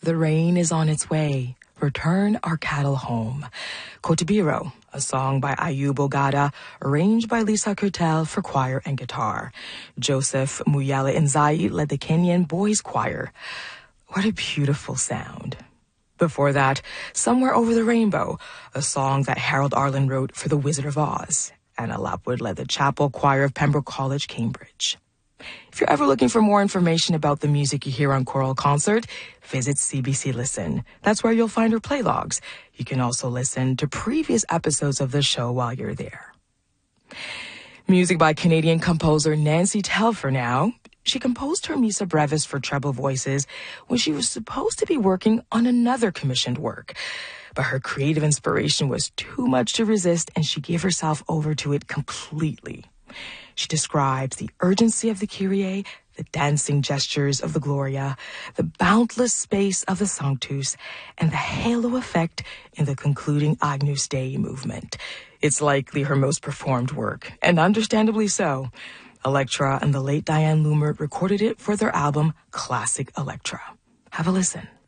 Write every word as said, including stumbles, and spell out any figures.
The rain is on its way. Return our cattle home. Kotubiro, a song by Ayub Ogada, arranged by Lisa Kurtel for choir and guitar. Joseph Muyala Nzai led the Kenyan Boys Choir. What a beautiful sound. Before that, Somewhere Over the Rainbow, a song that Harold Arlen wrote for The Wizard of Oz. Anna Lapwood led the chapel choir of Pembroke College, Cambridge. If you're ever looking for more information about the music you hear on Choral Concert, visit C B C Listen. That's where you'll find her play logs. You can also listen to previous episodes of the show while you're there. Music by Canadian composer Nancy Telfer now. She composed her Missa Brevis for treble voices when she was supposed to be working on another commissioned work. But her creative inspiration was too much to resist, and she gave herself over to it completely. She describes the urgency of the Kyrie, the dancing gestures of the Gloria, the boundless space of the Sanctus, and the halo effect in the concluding Agnus Dei movement. It's likely her most performed work, and understandably so. Electra and the late Diane Loomer recorded it for their album Classic Electra. Have a listen.